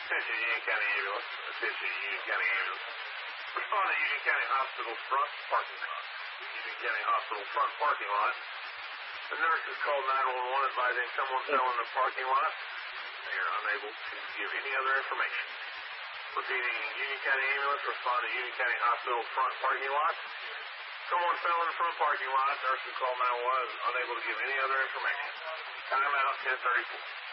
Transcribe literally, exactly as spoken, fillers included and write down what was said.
Attention Union County Ambulance. Attention Union County Ambulance. Respond to Union County Hospital front parking lot. Union County Hospital front parking lot. The nurses called nine one one advising someone fell in the parking lot. They are unable to give any other information. Repeating, Union County Ambulance, respond to Union County Hospital front parking lot. Someone fell in the front parking lot. Nurses called nine one one is unable to give any other information. Time out ten thirty-four.